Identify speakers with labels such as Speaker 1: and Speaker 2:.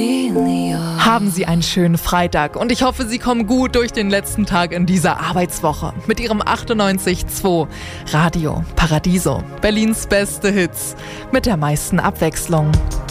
Speaker 1: Haben Sie einen schönen Freitag und ich hoffe, Sie kommen gut durch den letzten Tag in dieser Arbeitswoche mit Ihrem 98.2 Radio Paradiso. Berlins beste Hits mit der meisten Abwechslung.